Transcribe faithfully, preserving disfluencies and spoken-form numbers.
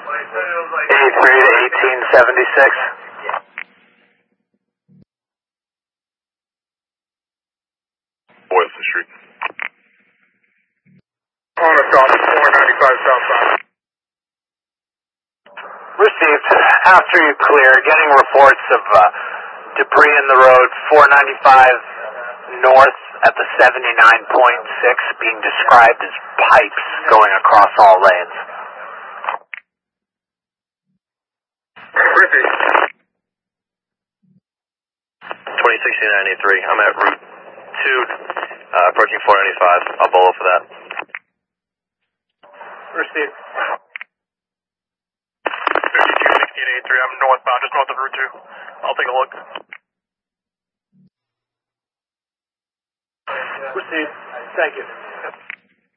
eighty-three to eighteen seventy-six. Boylston Street. On the stop, four ninety-five southbound. Received. After you clear, getting reports of uh, debris in the road, four ninety-five north at the seventy-nine point six, being described as pipes going across all lanes. Repeat. twenty sixteen ninety-three. I'm at Route two, uh, approaching four ninety-five. I'll bolo for that. Received. fifty-two sixteen eighty-three. I'm northbound, just north of Route two. I'll take a look. Received. Thank you.